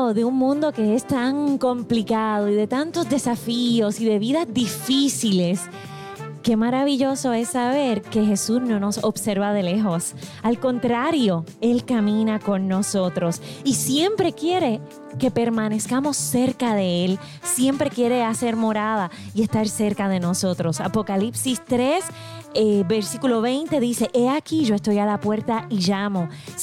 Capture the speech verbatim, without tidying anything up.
medio de un mundo que es tan complicado y de tantos desafíos y de vidas difíciles, qué maravilloso es saber que Jesús no nos observa de lejos. Al contrario, Él camina con nosotros y siempre quiere que permanezcamos cerca de Él. Siempre quiere hacer morada y estar cerca de nosotros. Apocalipsis tres, eh, versículo veinte dice: He aquí, yo estoy a la puerta y llamo.